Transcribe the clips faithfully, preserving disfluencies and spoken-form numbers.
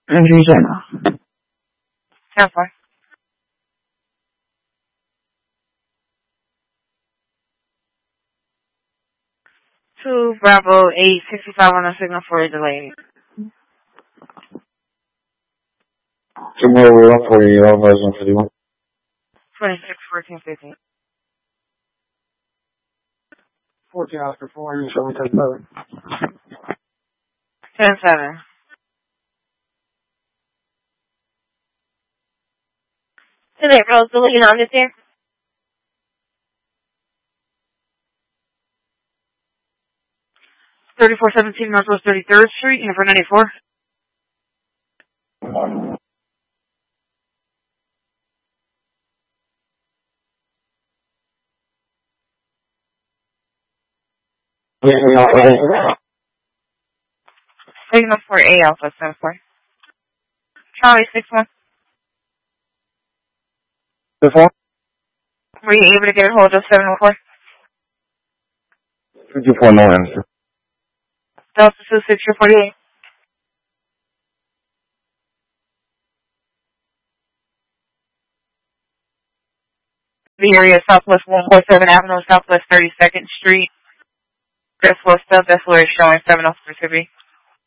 Entry center. ten four. Two Bravo eight sixty five on the signal for a delay. Tomorrow we're up for you, otherwise one fifty-one. Twenty six fourteen fifteen. Fourteen after four, you show me ten seven. Ten seven. Today, Rose, the lead on this here. Thirty four seventeen Northwest Thirty Third Street, number ninety four. Signal for A Alpha seven four. Charlie six one. The phone? Were you able to get a hold of seven oh four? fifty-four, no answer. Delta two six four forty eight. The area Southwest one forty-seven Avenue, Southwest thirty-second Street. Decimal stub, decimal is showing seven oh four to be.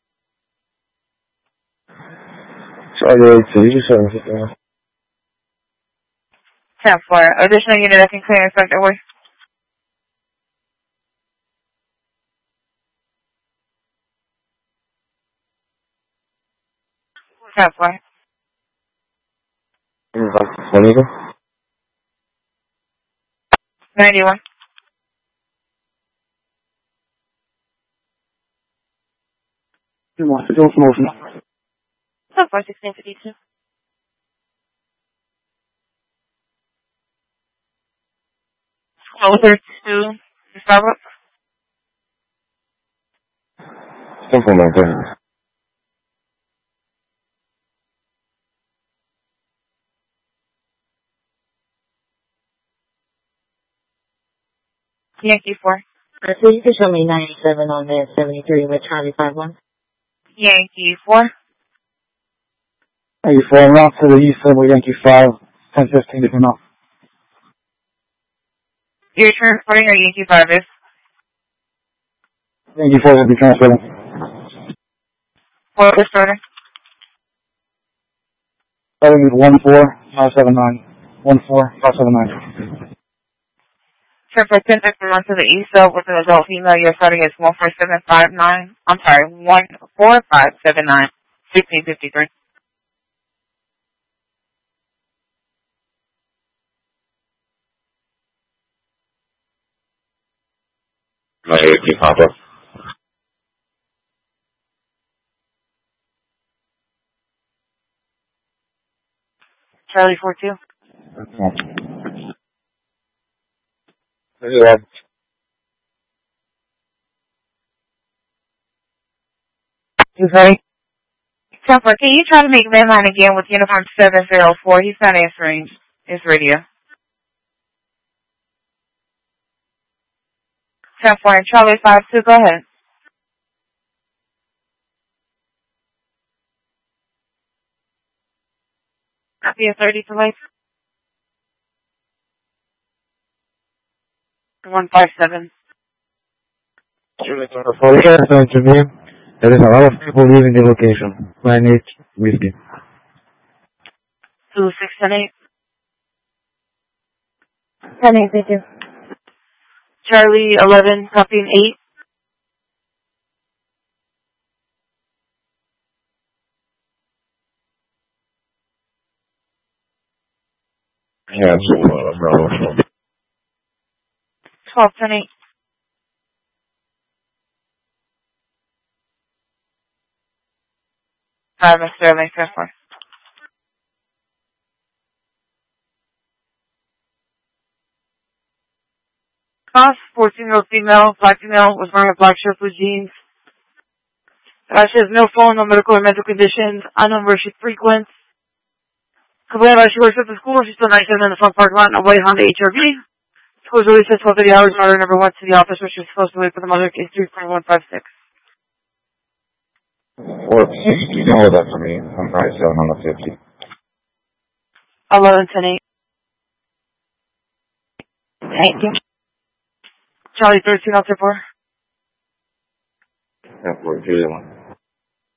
Charlie eight two, seven fifty-one. ten four. Additional unit that can clear and start their way. ten four. Juanito? ninety-one. Still motion. ten four sixteen fifty-two. Closer to the Starbucks. Simple maintain. Yankee four. Uh, so you can show me ninety-seven on there, seventy-three with Charlie five one. Yankee four. Yankee four, I'm out to the east side with Yankee five, ten fifteen if you're not. You're transporting or Yankee five is? Yankee four will be transferring. What was the order? Starting with one four five seven nine. one four five seven nine. Triple ten from one to the east of with an adult female. You're starting at one four seven five nine. I'm sorry, one four five seven nine. Sixteen fifty three. My A P pop up. Charlie four two. Yeah. You sorry? Temple, can you try to make landline again with uniform seven zero four? He's not answering his radio. Temple and Charlie five two, go ahead. Copy a thirty to life. one five seven. For the engineer, there is a lot of people leaving the location. nine eight whiskey. two six ten eight. ten eight, thank you. Charlie eleven, copying eight. Yeah, it's a lot of bravo. twelve ten eight. Five Mister Sterling, ten four. Cost, fourteen-year-old female, black female, was wearing a black shirt with jeans. Uh, she has no phone, no medical or mental conditions. Unknown where she frequents. Complain about she works at the school. She's still ninety-seven in the front parking lot in a white Honda H R V. School is released at twelve thirty hours. Mother never went to the office where she was supposed to wait for the mother. Case three four one five six. Or, you can hold that for me. I'm probably selling on the fifty. eleven ten eight. Thank you. Charlie thirteen, I'll four. Yeah, for Julia one.